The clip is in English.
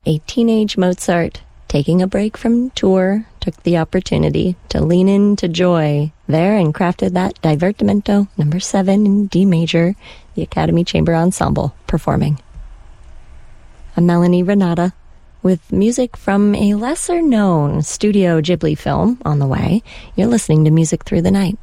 A teenage Mozart, taking a break from tour, took the opportunity to lean into joy there and crafted that Divertimento number 7 in D major, the Academy Chamber Ensemble performing. A Melanie Renata with music from a lesser-known Studio Ghibli film on the way. You're listening to Music Through the Night.